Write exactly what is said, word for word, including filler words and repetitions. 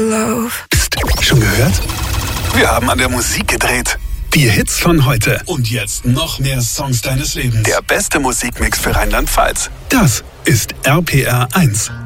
Love. Psst, schon gehört? Wir haben an der Musik gedreht. Die Hits von heute. Und jetzt noch mehr Songs deines Lebens. Der beste Musikmix für Rheinland-Pfalz. Das ist R P R eins.